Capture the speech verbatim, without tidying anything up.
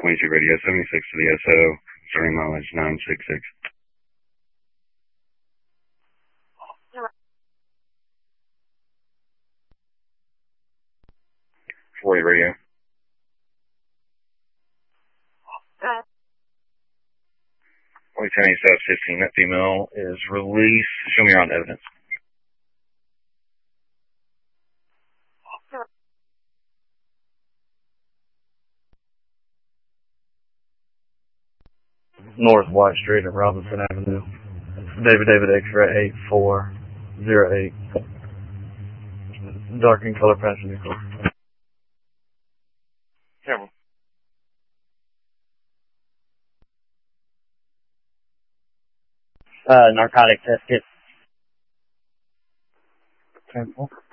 twenty-two radio, seventy-six to the S O, starting mileage nine six six. forty radio. forty ten South fifteen, that female is released. Show me your own evidence. North White Street at Robinson Avenue. David David X-ray eight four zero eight. Dark in color passenger car. Careful. Uh, narcotic test kit. Careful.